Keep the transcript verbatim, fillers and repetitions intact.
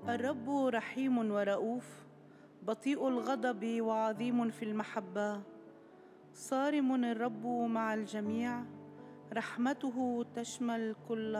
الرب رحيم ورؤوف، بطيء الغضب وعظيم في المحبة، صارم الرب مع الجميع، رحمته تشمل كل